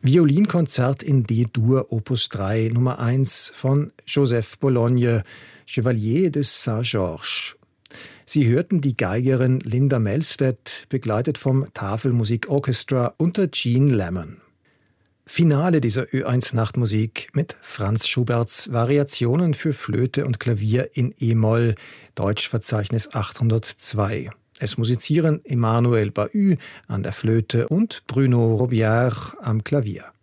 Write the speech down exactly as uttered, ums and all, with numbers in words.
Violinkonzert in D-Dur Opus drei Nummer eins von Joseph Bologne, Chevalier de Saint-Georges. Sie hörten die Geigerin Linda Melstedt, begleitet vom Tafelmusik Orchestra unter Gene Lemon. Finale dieser Ö eins Nachtmusik mit Franz Schuberts Variationen für Flöte und Klavier in E-Moll, Deutschverzeichnis achthundertzwei. Es musizieren Emmanuel Bahut an der Flöte und Bruno Robillard am Klavier.